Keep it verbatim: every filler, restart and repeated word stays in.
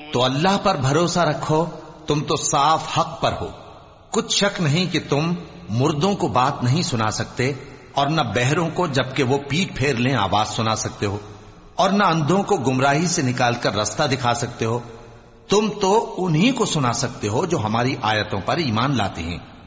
तो अल्लाह पर भरोसा रखो, तुम तो साफ हक पर हो। कुछ शक नहीं कि तुम मुर्दों को बात नहीं सुना सकते और न बहरों को जबकि वो पीठ फेर लें आवाज सुना सकते हो, और न अंधों को गुमराही से निकालकर रास्ता दिखा सकते हो। तुम तो उन्हीं को सुना सकते हो जो हमारी आयतों पर ईमान लाते हैं।